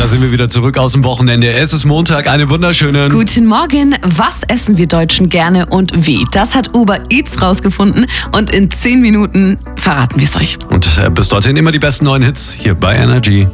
Da sind wir wieder zurück aus dem Wochenende. Es ist Montag, einen wunderschönen... Guten Morgen. Was essen wir Deutschen gerne und wie? Das hat Uber Eats rausgefunden und in 10 Minuten verraten wir es euch. Und bis dorthin immer die besten neuen Hits hier bei Energy.